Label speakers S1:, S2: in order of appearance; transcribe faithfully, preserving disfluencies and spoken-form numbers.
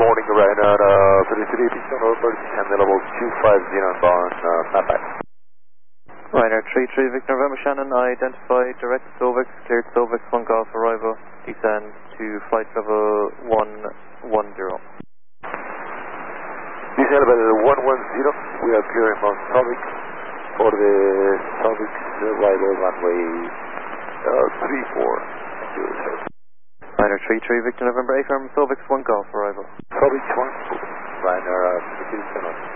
S1: morning, Ryanair uh, thirty-three, Pistol Over, descend level two five zero on uh, snapback.
S2: Ryanair three three, Victor November Shannon, identified direct Sovix, cleared Sovix, one golf arrival, descend to flight level one one zero.
S1: Descend level one one zero, we are clearing Mount Sovix for the Sovix arrival runway uh, three four.
S2: Ryanair three three, Victor November eight, Sovix, one golf arrival.
S1: Sovix one, Ryanair uh,